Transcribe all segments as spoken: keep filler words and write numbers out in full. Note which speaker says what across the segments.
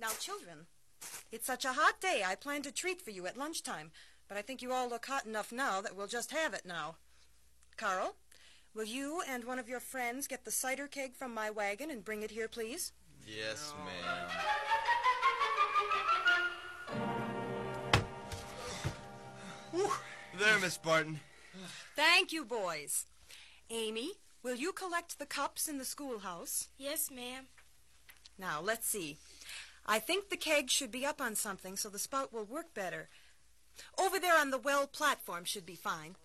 Speaker 1: Now, children, it's such a hot day. I planned a treat for you at lunchtime, but I think you all look hot enough now that we'll just have it now. Carl, will you and one of your friends get the cider keg from my wagon and bring it here, please?
Speaker 2: Yes, ma'am. There, Miss Barton.
Speaker 1: Thank you, boys. Amy, will you collect the cups in the schoolhouse?
Speaker 3: Yes, ma'am.
Speaker 1: Now, let's see. I think the keg should be up on something so the spout will work better. Over there on the well platform should be fine.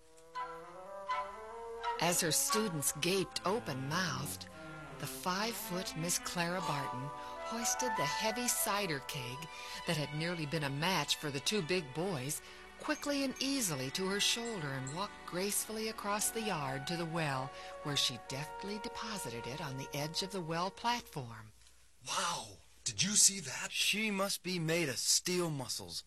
Speaker 4: As her students gaped open-mouthed, the five-foot Miss Clara Barton hoisted the heavy cider keg that had nearly been a match for the two big boys quickly and easily to her shoulder and walked gracefully across the yard to the well, where she deftly deposited it on the edge of the well platform.
Speaker 5: Wow! Did you see that?
Speaker 2: She must be made of steel muscles.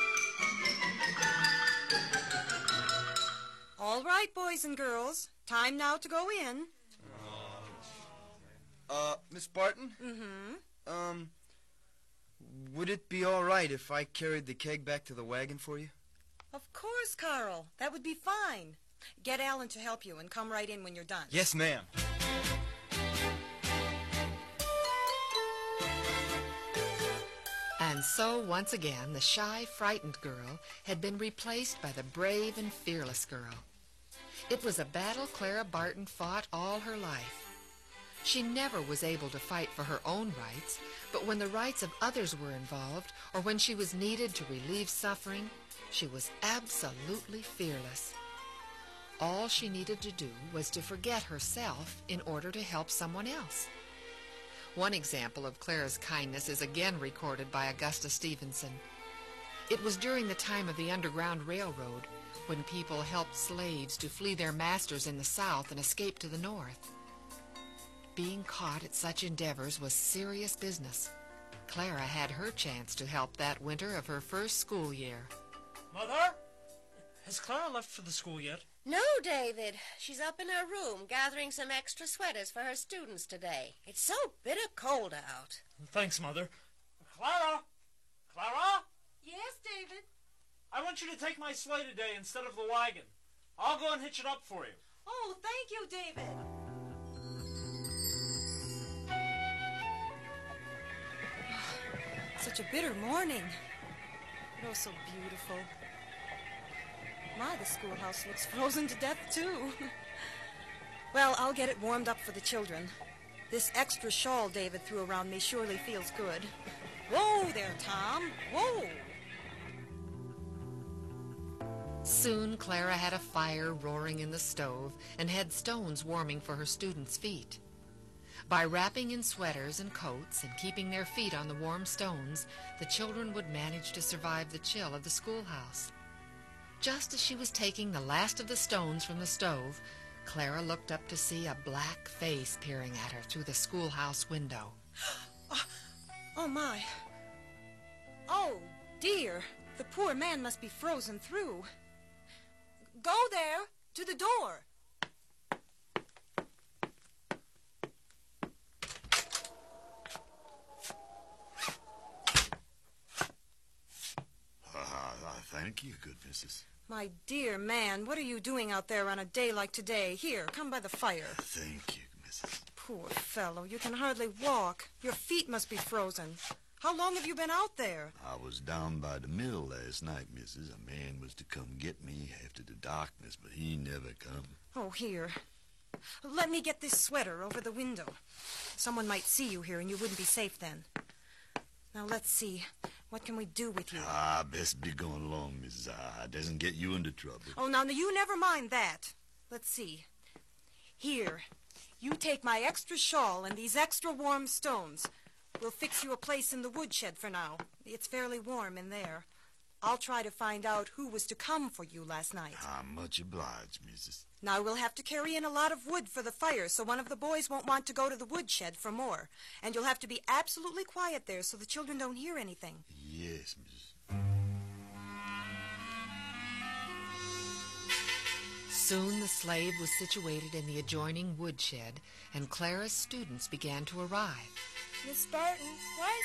Speaker 1: All right, boys and girls. Time now to go in.
Speaker 2: Uh, Miss Barton?
Speaker 1: Mm-hmm.
Speaker 2: Um, would it be all right if I carried the keg back to the wagon for you?
Speaker 1: Of course, Carl. That would be fine. Get Alan to help you and come right in when you're done.
Speaker 2: Yes, ma'am.
Speaker 4: And so, once again, the shy, frightened girl had been replaced by the brave and fearless girl. It was a battle Clara Barton fought all her life. She never was able to fight for her own rights, but when the rights of others were involved, or when she was needed to relieve suffering, she was absolutely fearless. All she needed to do was to forget herself in order to help someone else. One example of Clara's kindness is again recorded by Augusta Stevenson. It was during the time of the Underground Railroad, when people helped slaves to flee their masters in the South and escape to the North. Being caught at such endeavors was serious business. Clara had her chance to help that winter of her first school year.
Speaker 6: Mother? Has Clara left for the school yet?
Speaker 3: No, David. She's up in her room gathering some extra sweaters for her students today. It's so bitter cold out.
Speaker 6: Thanks, Mother. Clara? Clara?
Speaker 1: Yes, David?
Speaker 6: I want you to take my sleigh today instead of the wagon. I'll go and hitch it up for you.
Speaker 1: Oh, thank you, David. Such a bitter morning. But oh, so beautiful. My, the schoolhouse looks frozen to death, too. Well, I'll get it warmed up for the children. This extra shawl David threw around me surely feels good. Whoa there, Tom. Whoa!
Speaker 4: Soon Clara had a fire roaring in the stove and had stones warming for her students' feet. By wrapping in sweaters and coats and keeping their feet on the warm stones, the children would manage to survive the chill of the schoolhouse. Just as she was taking the last of the stones from the stove, Clara looked up to see a black face peering at her through the schoolhouse window.
Speaker 1: Oh, oh, my. Oh, dear. The poor man must be frozen through. Go there, to the door.
Speaker 5: Thank you, good missus.
Speaker 1: My dear man, what are you doing out there on a day like today? Here, come by the fire.
Speaker 5: Thank you, missus.
Speaker 1: Poor fellow, you can hardly walk. Your feet must be frozen. How long have you been out there?
Speaker 5: I was down by the mill last night, missus. A man was to come get me after the darkness, but he never come.
Speaker 1: Oh, here. Let me get this sweater over the window. Someone might see you here, and you wouldn't be safe then. Now, let's see. What can we do with you?
Speaker 5: Ah, best be going along, missus I doesn't get you into trouble.
Speaker 1: Oh, now, you never mind that. Let's see. Here, you take my extra shawl and these extra warm stones. We'll fix you a place in the woodshed for now. It's fairly warm in there. I'll try to find out who was to come for you last night.
Speaker 5: I'm much obliged, missus
Speaker 1: Now, we'll have to carry in a lot of wood for the fire, so one of the boys won't want to go to the woodshed for more. And you'll have to be absolutely quiet there so the children don't hear anything.
Speaker 5: Yes, missus
Speaker 4: Soon the slave was situated in the adjoining woodshed, and Clara's students began to arrive.
Speaker 3: Miss Barton, why